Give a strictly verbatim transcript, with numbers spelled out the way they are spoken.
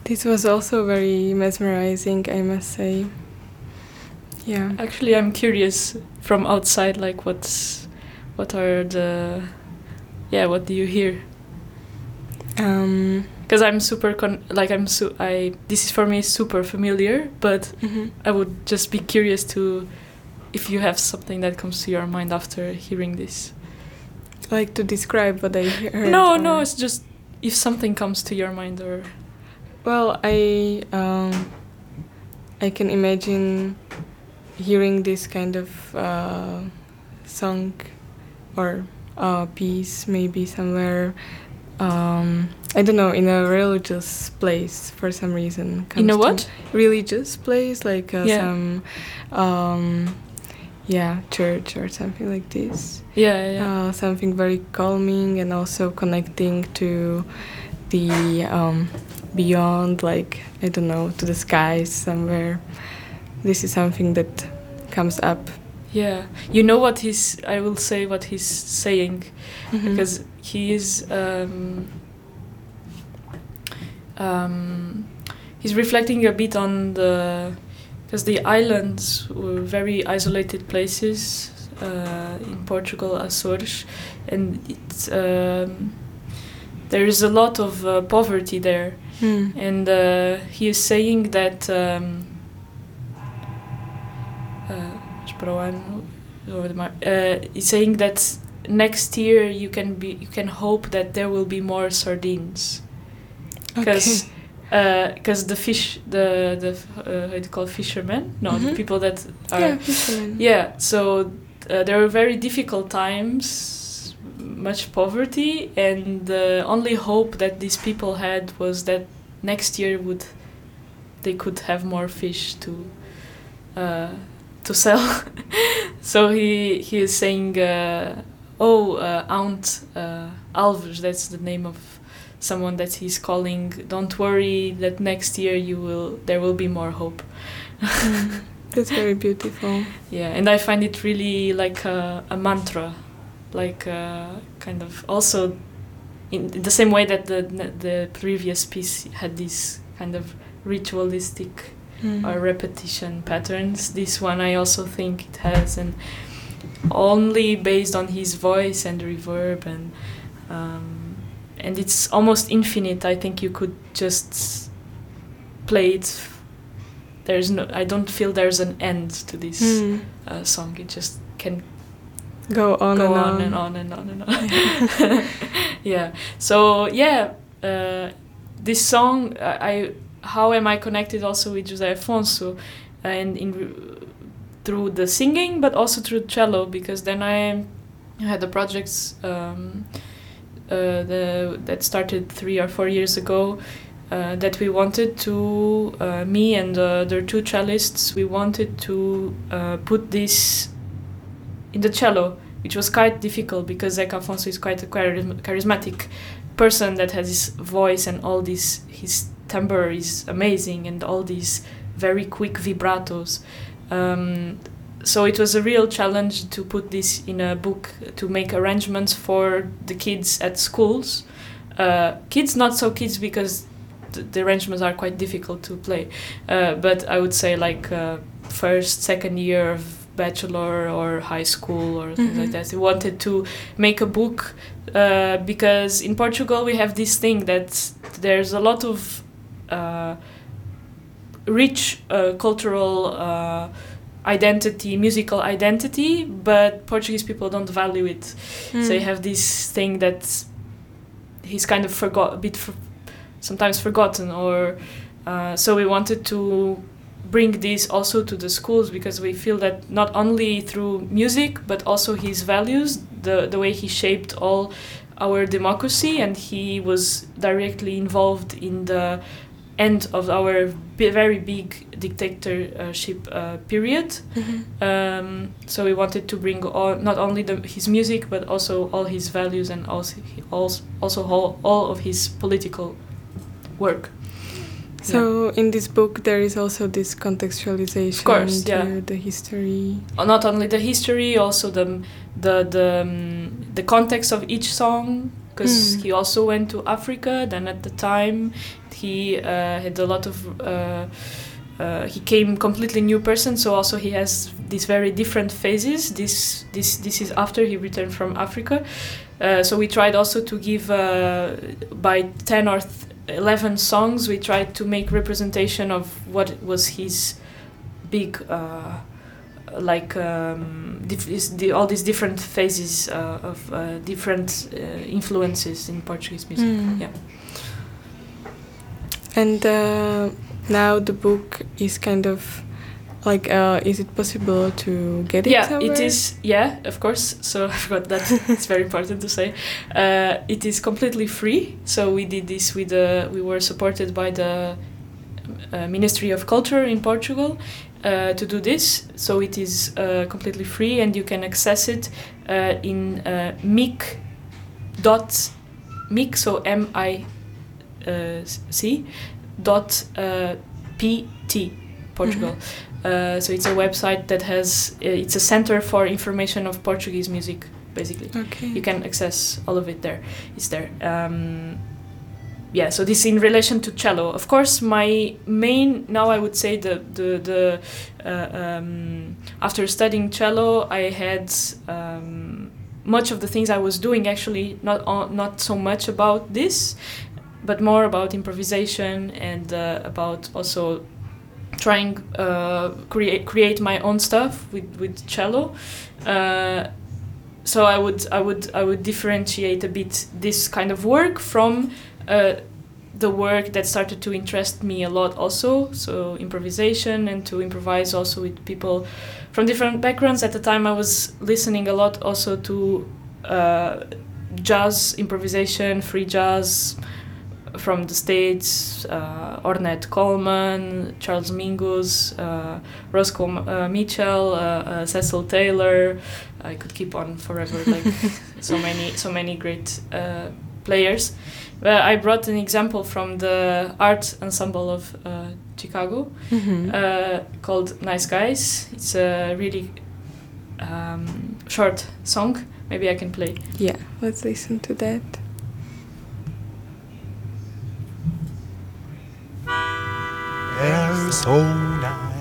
This was also very mesmerizing, I must say. Yeah. Actually, I'm curious from outside, like what's, what are the, yeah, what do you hear? Um, Because I'm super con- like I'm su- I this is for me super familiar, but mhm. I would just be curious to if you have something that comes to your mind after hearing this. Like to describe what I heard? No, or- no, it's just if something comes to your mind or Well, I um, I can imagine hearing this kind of uh, song or uh, piece maybe somewhere. Um, I don't know, in a religious place for some reason. in a comes to- what? Religious place, like uh, Yeah. some, um, yeah, church or something like this. Yeah, yeah. Uh, something very calming and also connecting to the um, beyond, like, I don't know, to the skies somewhere. This is something that comes up. Yeah, you know what he's. I will say what he's saying Mhm. because he is. Um, um, he's reflecting a bit on the because the islands were very isolated places uh, in Portugal, Açores, and it's um, there is a lot of uh, poverty there, Hmm. and uh, he is saying that. Um, uh, para o ano, over the mar- uh, he's saying that next year you can be you can hope that there will be more sardines because because the fish the the uh, how do you call fishermen no the Mhm. people that are Yeah, fishermen. yeah so uh, there were very difficult times, much poverty, and the only hope that these people had was that next year would they could have more fish to uh, to sell. So he he is saying, uh, oh, uh, Aunt uh, Alves, that's the name of someone that he's calling. Don't worry, that next year you will there will be more hope. Mm. That's very beautiful. Yeah, and I find it really like a, a mantra, like uh, kind of also in the same way that the the previous piece had this kind of ritualistic Mm. or repetition patterns. This one I also think it has, and only based on his voice and reverb, and um, and it's almost infinite. I think you could just play it. There's no. I don't feel there's an end to this Mm. uh, song. It just can Go on go and on on. and on and on and on. Yeah. So yeah, uh, this song I. I how am I connected also with José Afonso, and in through the singing, but also through cello, because then I had the projects um, uh, the that started three or four years ago. Uh, that we wanted to uh, me and uh, the two cellists we wanted to uh, put this in the cello, which was quite difficult because Zeca Afonso is quite a charism- charismatic person that has his voice and all this his timbre is amazing and all these very quick vibratos. Um, so it was a real challenge to put this in a book, to make arrangements for the kids at schools. Uh, kids, not so kids, because th- the arrangements are quite difficult to play. Uh, but I would say like uh, first, second year of bachelor or high school or things Mhm. like that. We wanted to make a book uh, because in Portugal we have this thing that there's a lot of uh, rich uh, cultural uh, identity, musical identity, but Portuguese people don't value it. Mm. So they have this thing that he's kind of forgot a bit, for, sometimes forgotten, or uh, so we wanted to bring this also to the schools because we feel that not only through music but also his values, the the way he shaped all our democracy, and he was directly involved in the end of our b- very big dictatorship uh, period. Mhm. Um, so we wanted to bring all, not only the, his music but also all his values and also also, also all, all of his political work. So in this book there is also this contextualization Of course, to yeah. the history. Not only the history, also the the the um, the context of each song, because Mm. he also went to Africa. Then at the time, he uh, had a lot of. Uh, uh, he came completely new person, so also he has these very different phases. This this this is after he returned from Africa. Uh, so we tried also to give uh, by ten or th- eleven songs. We tried to make representation of what was his big. Uh, like um, dif- is the, all these different phases uh, of uh, different uh, influences in Portuguese music. Mm. Yeah. And uh, now the book is kind of like, uh, is it possible to get it Yeah, somewhere? it is. Yeah, of course. So I forgot that. It's very important to say. Uh, it is completely free. So we did this with the. We were supported by the uh, Ministry of Culture in Portugal uh, to do this. So it is uh, completely free, and you can access it uh, in uh, mic dot mic. So M I C dot uh, P T Portugal. Mm-hmm. Uh, so it's a website that has uh, it's a center for information of Portuguese music, basically. Okay. You can access all of it there. It's there. Um, yeah. So this in relation to cello. Of course, my main now I would say the the the uh, um, after studying cello, I had um, much of the things I was doing actually not on, not so much about this, but more about improvisation and uh, about also trying uh, create create my own stuff with with cello. Uh, so I would I would I would differentiate a bit this kind of work from uh, the work that started to interest me a lot also. So improvisation, and to improvise also with people from different backgrounds. At the time, I was listening a lot also to uh, jazz improvisation, free jazz. From the States, uh, Ornette Coleman, Charles Mingus, uh, Roscoe uh, Mitchell, uh, uh, Cecil Taylor. I could keep on forever, like so many, so many great uh, players. Well, I brought an example from the art ensemble of uh, Chicago Mm-hmm. uh, called Nice Guys. It's a really um, short song. Maybe I can play. Yeah, let's listen to that. They're so nice.